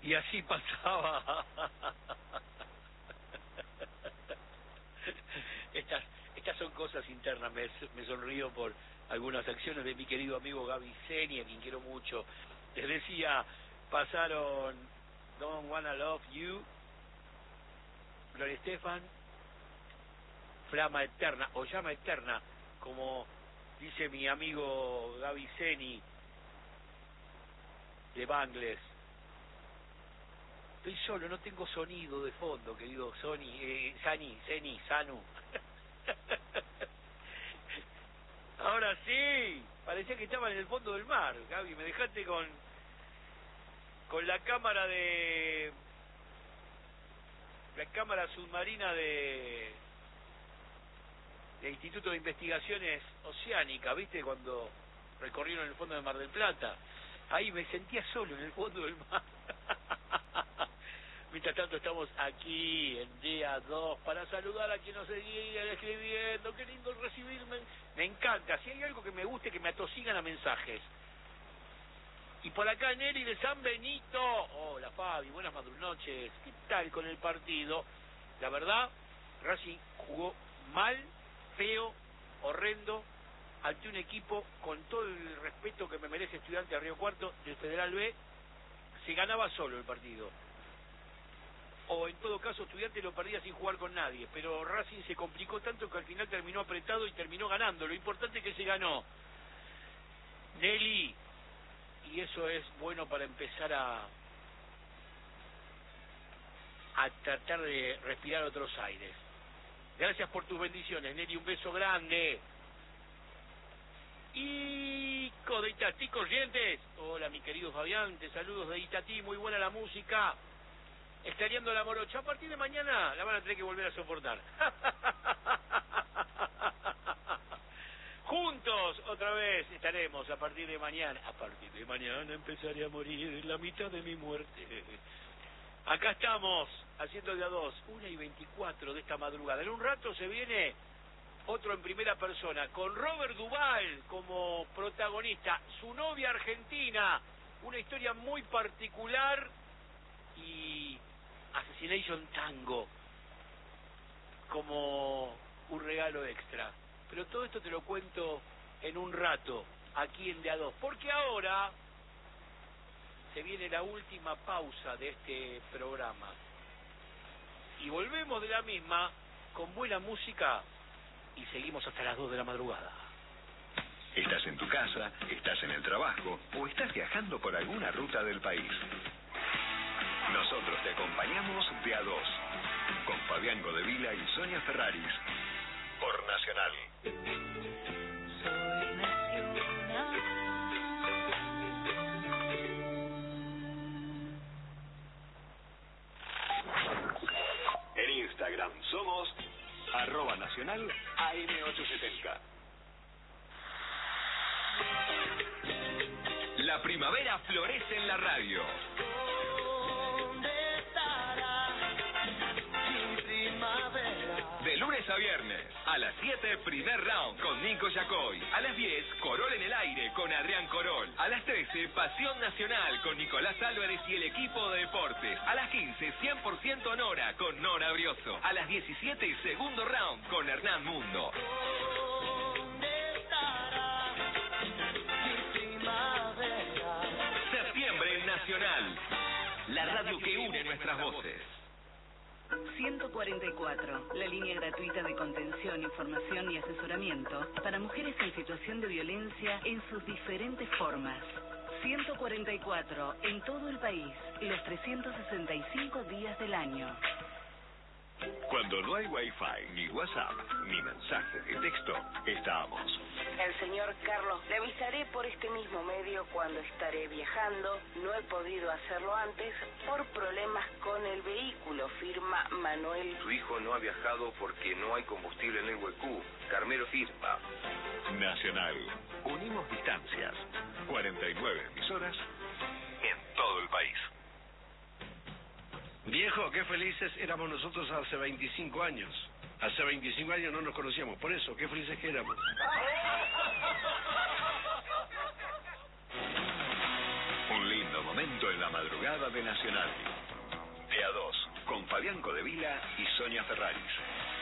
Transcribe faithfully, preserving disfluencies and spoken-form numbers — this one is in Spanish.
Y así pasaba. Estas, estas son cosas internas, me, me sonrío por algunas acciones de mi querido amigo Gaby Zeni, a quien quiero mucho. Les decía, pasaron Don't Wanna Love You, Gloria Estefan, Flama Eterna, o Llama Eterna, como dice mi amigo Gaby Zeni, de Bangles. Estoy solo, no tengo sonido de fondo, querido Sony, eh, Sani, Zeni, Sanu. Ahora sí, parecía que estaba en el fondo del mar, Gaby, me dejaste con con la cámara de la cámara submarina de del Instituto de Investigaciones Oceánicas, ¿viste? Cuando recorrieron el fondo del Mar del Plata. Ahí me sentía solo en el fondo del mar. Mientras tanto estamos aquí en día dos para saludar a quien nos seguía escribiendo. Qué lindo recibirme. Me encanta. Si hay algo que me guste, que me atosigan a mensajes. Y por acá Nelly de San Benito. Hola Fabi, buenas noches. ¿Qué tal con el partido? La verdad, Racing jugó mal, feo, horrendo, ante un equipo, con todo el respeto que me merece Estudiante de Río Cuarto, del Federal B. Se ganaba solo el partido. O en todo caso Estudiante lo perdía sin jugar con nadie, pero Racing se complicó tanto que al final terminó apretado y terminó ganando. Lo importante es que se ganó, Nelly, y eso es bueno para empezar a a tratar de respirar otros aires. Gracias por tus bendiciones, Nelly, un beso grande. Y de Itatí Corrientes, hola mi querido Fabián, te saludos de Itatí, muy buena la música. Extrañando la morocha, a partir de mañana la van a tener que volver a soportar. Juntos otra vez estaremos a partir de mañana. A partir de mañana empezaré a morir la mitad de mi muerte. Acá estamos haciendo de a dos, una y veinticuatro de esta madrugada. En un rato se viene otro en primera persona, con Robert Duvall como protagonista, su novia argentina, una historia muy particular, y Assassination Tango como un regalo extra. Pero todo esto te lo cuento en un rato, aquí en De A Dos, porque ahora se viene la última pausa de este programa. Y volvemos de la misma con buena música y seguimos hasta las dos de la madrugada. Estás en tu casa, estás en el trabajo o estás viajando por alguna ruta del país. Nosotros te acompañamos de a dos, con Fabián Godevila y Sonia Ferraris, por Nacional. Soy Nacional. En Instagram somos arroba nacional A M ochocientos setenta. La primavera florece en la radio. De lunes a viernes, a las siete, primer round con Nico Yacoy. A las diez, Corol en el aire con Adrián Corol. A las trece, Pasión Nacional con Nicolás Álvarez y el equipo de deportes. A las quince, cien por ciento Nora con Nora Brioso. A las diecisiete, segundo round con Hernán Mundo. Septiembre en Nacional, la radio que une nuestras voces. ciento cuarenta y cuatro, la línea gratuita de contención, información y asesoramiento para mujeres en situación de violencia en sus diferentes formas. ciento cuarenta y cuatro, en todo el país, los trescientos sesenta y cinco días del año. Cuando no hay wifi, ni WhatsApp, ni mensaje de texto, estamos. El señor Carlos, le avisaré por este mismo medio cuando estaré viajando. No he podido hacerlo antes por problemas con el vehículo, firma Manuel. Su hijo no ha viajado porque no hay combustible en el Huecú. Carmelo firma. Nacional. Unimos distancias. cuarenta y nueve emisoras en todo el país. Viejo, qué felices éramos nosotros hace veinticinco años. Hace veinticinco años no nos conocíamos, por eso, qué felices que éramos. Un lindo momento. momento en la madrugada de Nacional. De a dos, con Fabián Codevila y Sonia Ferraris.